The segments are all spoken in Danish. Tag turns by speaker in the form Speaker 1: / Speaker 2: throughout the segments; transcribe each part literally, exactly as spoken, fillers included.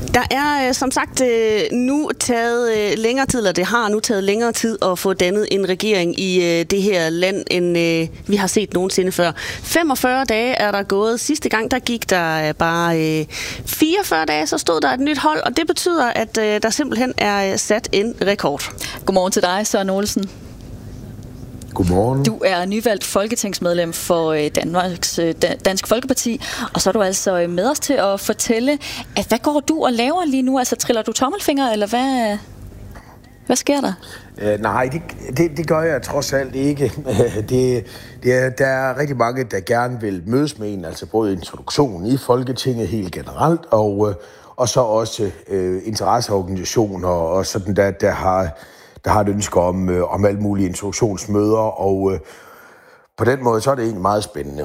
Speaker 1: Der er øh, som sagt øh, nu taget øh, længere tid, eller det har nu taget længere tid at få dannet en regering i øh, det her land, end øh, vi har set nogensinde før. femogfyrre dage er der gået. Sidste gang der gik der bare øh, fireogfyrre dage, så stod der et nyt hold, og det betyder, at øh, der simpelthen er sat en rekord.
Speaker 2: Godmorgen til dig, Søren Olesen.
Speaker 3: Godmorgen.
Speaker 2: Du er nyvalgt folketingsmedlem for Danmarks Dansk Folkeparti, og så er du altså med os til at fortælle, at hvad går du og laver lige nu? Altså triller du tommelfinger, eller hvad, hvad sker der?
Speaker 3: Uh, nej, det, det, det gør jeg trods alt ikke. det, det er, der er rigtig mange, der gerne vil mødes med en, altså både introduktionen i Folketinget helt generelt, og, og så også uh, interesseorganisationer og sådan der, der har... der har et ønske om, øh, om alle mulige introduktionsmøder, og øh, på den måde, så er det egentlig meget spændende.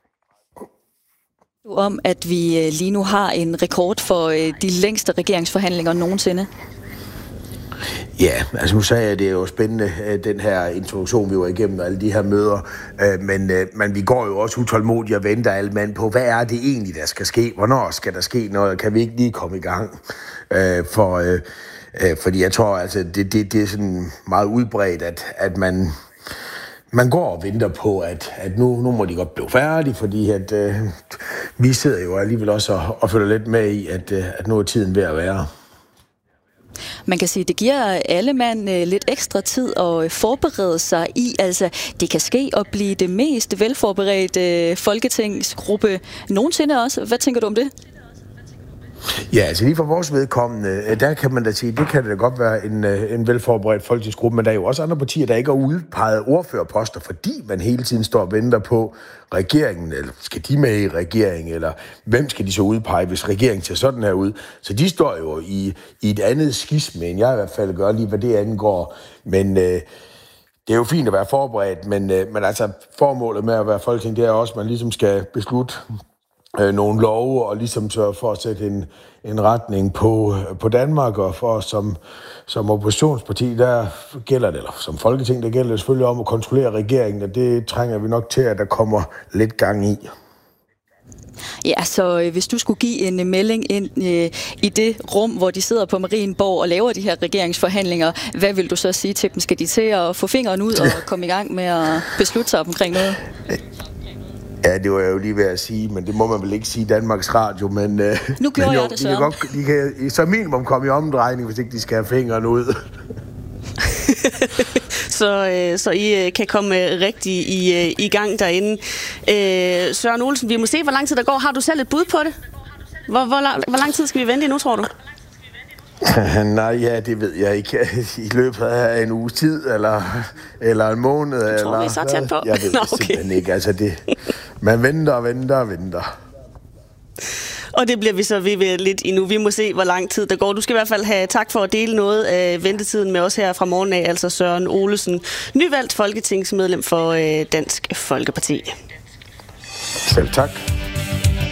Speaker 2: Om, at vi lige nu har en rekord for øh, de længste regeringsforhandlinger nogensinde.
Speaker 3: Ja, altså nu sagde jeg, det er jo spændende, den her introduktion, vi var igennem, og alle de her møder, øh, men, øh, men vi går jo også utålmodigt og venter alle mand på, hvad er det egentlig, der skal ske? Hvornår skal der ske noget? Kan vi ikke lige komme i gang? Øh, for... Øh, Fordi jeg tror, altså, det, det, det er sådan meget udbredt, at, at man, man går og venter på, at, at nu, nu må de godt blive færdige, fordi at, øh, vi sidder jo alligevel også og, og følger lidt med i, at, at nu er tiden ved at være.
Speaker 2: Man kan sige, at det giver alle mand lidt ekstra tid at forberede sig i. Altså, det kan ske at blive det mest velforberedte folketingsgruppe nogensinde også. Hvad tænker du om det?
Speaker 3: Ja, altså lige for vores vedkommende, der kan man da sige, det kan da godt være en, en velforberedt folketingsgruppe, men der er jo også andre partier, der ikke har udpeget ordførerposter, fordi man hele tiden står og venter på regeringen, eller skal de med i regeringen, eller hvem skal de så udpege, hvis regeringen ser sådan her ud. Så de står jo i, i et andet skisme, end jeg i hvert fald gør lige, hvad det angår. Men øh, det er jo fint at være forberedt, men, øh, men altså formålet med at være folketing, det er også, at man ligesom skal beslutte nogle love og ligesom sørge for at sætte en, en retning på, på Danmark, og for som, som oppositionsparti, der gælder det, eller som folketing, der gælder det selvfølgelig om at kontrollere regeringen, og det trænger vi nok til, at der kommer lidt gang i.
Speaker 2: Ja, så øh, hvis du skulle give en melding ind øh, i det rum, hvor de sidder på Marienborg og laver de her regeringsforhandlinger, hvad vil du så sige til dem? Skal de til at få fingeren ud og komme i gang med at beslutte sig omkring noget?
Speaker 3: Ja, det var jeg jo lige ved at sige, men det må man vel ikke sige i Danmarks Radio, men... Øh,
Speaker 2: nu gjorde
Speaker 3: men jo,
Speaker 2: jeg det, Søren.
Speaker 3: De kan, godt, de kan så minimum komme i omdrejning, hvis ikke de skal have fingeren ud.
Speaker 1: så, øh, så I øh, kan komme øh, rigtig i, øh, i gang derinde. Øh, Søren Olesen, vi må se, hvor lang tid der går. Har du selv et bud på det? Hvor, hvor, lang, hvor lang tid skal vi vente nu, tror du?
Speaker 3: Nej, ja, det ved jeg ikke. I løbet af en uges tid, eller, eller en måned.
Speaker 1: Jeg tror,
Speaker 3: eller,
Speaker 1: vi er så tæt på.
Speaker 3: Jeg ved
Speaker 1: Nå,
Speaker 3: det
Speaker 1: okay.
Speaker 3: simpelthen ikke. Altså, det, man venter og venter og venter.
Speaker 1: Og det bliver vi så ved, ved lidt endnu. Vi må se, hvor lang tid der går. Du skal i hvert fald have tak for at dele noget af ventetiden med os her fra morgen af, altså Søren Olesen, nyvalgt folketingsmedlem for Dansk Folkeparti.
Speaker 3: Selv tak.